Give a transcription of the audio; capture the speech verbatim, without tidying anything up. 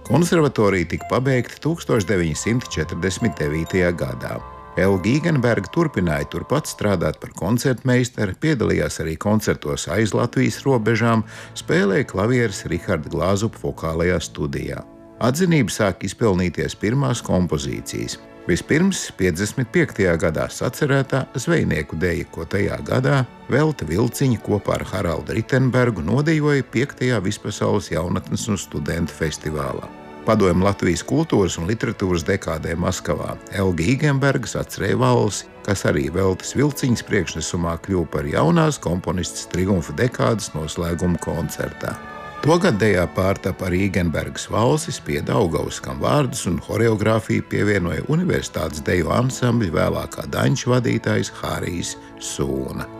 Konservatorija tika pabeigta tūkstoš deviņi simti četrdesmit devītajā gadā. Elga Īgenberga turpināja turpat strādāt par koncertmeistaru, piedalījās arī koncertos aiz Latvijas robežām, spēlēja klavieres Riharda Glāzupa vokālajā studijā. Atzinību sāk izpelnīties pirmās kompozīcijas. Vispirms piecdesmit piektajā gadā sacerētā zvejnieku deja, ko tajā gadā Velta Vilciņa kopā ar Haraldu Ritenbergu nodejoja piektajā Vispasaules jaunatnes un studentu festivālā. Padomju Latvijas kultūras un literatūras dekādē Maskavā Elga Īgenberga sacerēja valsi, kas arī Veltas Vilciņas priekšnesumā kļuva par jaunās komponistes triumfa dekādas noslēguma koncertā. Togad dejā pārtapa arī Īgenbergas valsis pie Daugavas, kam vārdus un horeogrāfiju pievienoja Universitātes deju ansambļa vēlākā daņšu vadītājs Harijs Sūna.